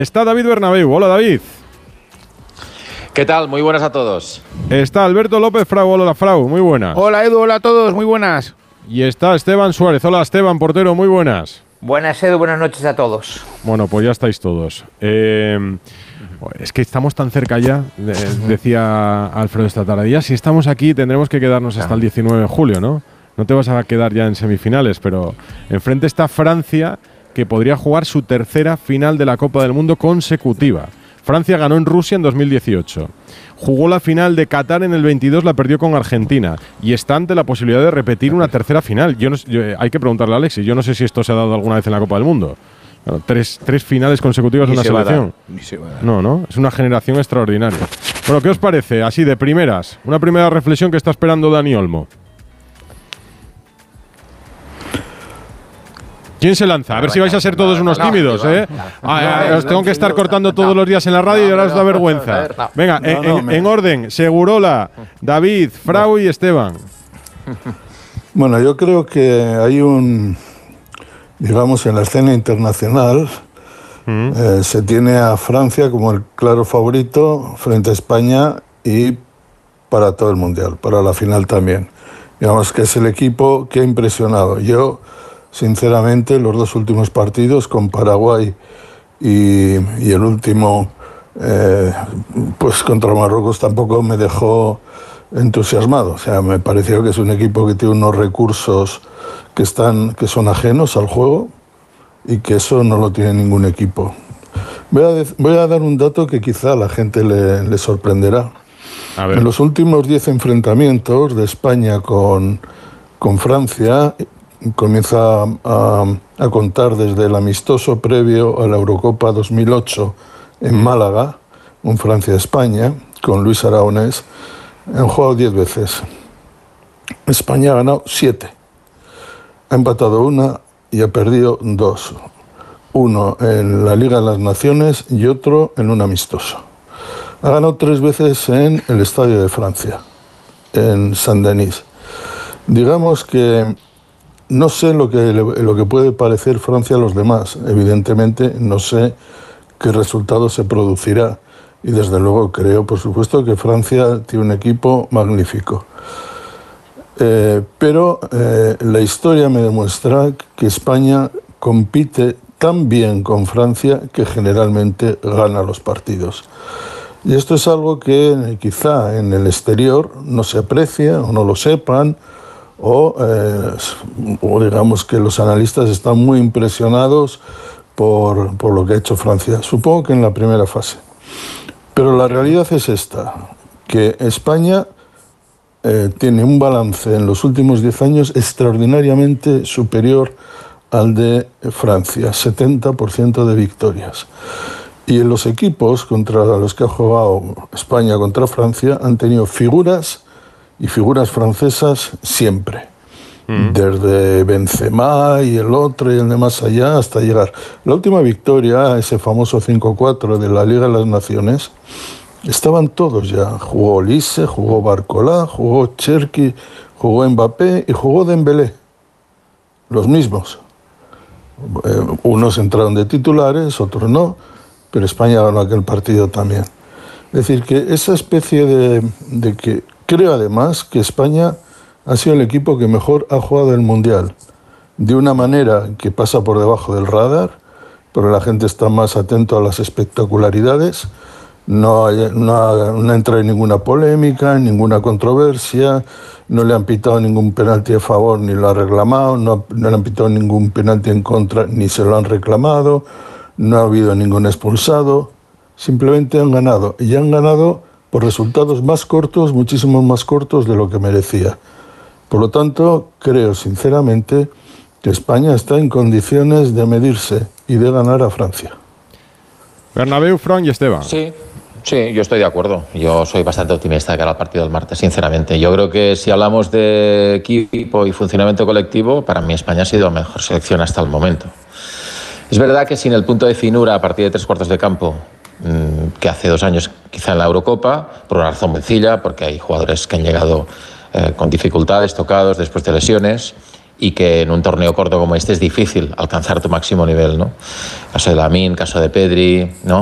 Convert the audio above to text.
Está David Bernabéu. Hola, David. ¿Qué tal? Muy buenas a todos. Está Alberto López Frau. Hola, Frau. Muy buenas. Hola, Edu. Hola a todos. Muy buenas. Y está Esteban Suárez. Hola, Esteban, portero. Muy buenas. Buenas, Edu. Buenas noches a todos. Bueno, pues ya estáis todos. Es que estamos tan cerca ya, decía Alfredo esta tarde. Ya si estamos aquí tendremos que quedarnos hasta el 19 de julio, ¿no? No te vas a quedar ya en semifinales, pero enfrente está Francia, que podría jugar su tercera final de la Copa del Mundo consecutiva. Francia ganó en Rusia en 2018. Jugó la final de Qatar en el 22, la perdió con Argentina. Y está ante la posibilidad de repetir una tercera final. Hay que preguntarle a Alexis. Yo no sé si esto se ha dado alguna vez en la Copa del Mundo. Bueno, tres finales consecutivas de una selección. No, es una generación extraordinaria. Bueno, ¿qué os parece? Así de primeras. Una primera reflexión que está esperando Dani Olmo. ¿Quién se lanza? A ver si vais a ser todos unos tímidos, ¿eh? Os tengo que estar cortando todos los días en la radio y ahora os da vergüenza. Venga, en orden. Segurola, David, Frau y Esteban. Bueno, yo creo que hay digamos, en la escena internacional, se tiene a Francia como el claro favorito frente a España y para todo el Mundial, para la final también. Digamos que es el equipo que ha impresionado. Yo, sinceramente, los dos últimos partidos con Paraguay y el último, pues contra Marruecos, tampoco me dejó entusiasmado. O sea, me pareció que es un equipo que tiene unos recursos que son ajenos al juego y que eso no lo tiene ningún equipo. Voy a dar un dato que quizá a la gente le sorprenderá. A ver. En los últimos 10 enfrentamientos de España con Francia, comienza a contar desde el amistoso previo a la Eurocopa 2008 en Málaga, un Francia-España, con Luis Aragonés, han jugado 10 veces. España ha ganado 7. Ha empatado 1 y ha perdido 2. Uno en la Liga de las Naciones y otro en un amistoso. Ha ganado 3 veces en el Estadio de Francia, en Saint-Denis. Digamos que no sé lo que puede parecer Francia a los demás. Evidentemente no sé qué resultado se producirá. Y desde luego creo, por supuesto, que Francia tiene un equipo magnífico. Pero la historia me demuestra que España compite tan bien con Francia que generalmente gana los partidos. Y esto es algo que quizá en el exterior no se aprecia o no lo sepan, o digamos que los analistas están muy impresionados por lo que ha hecho Francia. Supongo que en la primera fase. Pero la realidad es esta, que España tiene un balance en los últimos 10 años extraordinariamente superior al de Francia, 70% de victorias. Y en los equipos contra los que ha jugado España contra Francia han tenido figuras y figuras francesas siempre. Desde Benzema y el otro y el de más allá hasta llegar. La última victoria, ese famoso 5-4 de la Liga de las Naciones, estaban todos ya. Jugó Olise, jugó Barcola, jugó Cherki, jugó Mbappé y jugó Dembélé. Los mismos. Unos entraron de titulares, otros no, pero España ganó aquel partido también. Es decir, que esa especie de que creo además que España ha sido el equipo que mejor ha jugado el Mundial, de una manera que pasa por debajo del radar, pero la gente está más atento a las espectacularidades, no entra en ninguna polémica, en ninguna controversia, no le han pitado ningún penalti a favor ni lo ha reclamado, no le han pitado ningún penalti en contra ni se lo han reclamado, no ha habido ningún expulsado, simplemente han ganado, y han ganado por resultados más cortos, muchísimo más cortos de lo que merecía. Por lo tanto, creo sinceramente que España está en condiciones de medirse y de ganar a Francia. Bernabéu, Fran y Esteban. Sí, yo estoy de acuerdo. Yo soy bastante optimista de cara al partido del martes, sinceramente. Yo creo que si hablamos de equipo y funcionamiento colectivo, para mí España ha sido la mejor selección hasta el momento. Es verdad que sin el punto de finura a partir de 3/4 de campo, que hace 2 años quizá en la Eurocopa, por una razón sencilla, porque hay jugadores que han llegado con dificultades, tocados después de lesiones, y que en un torneo corto como este es difícil alcanzar tu máximo nivel, ¿no? Caso de Lamine, caso de Pedri, ¿no?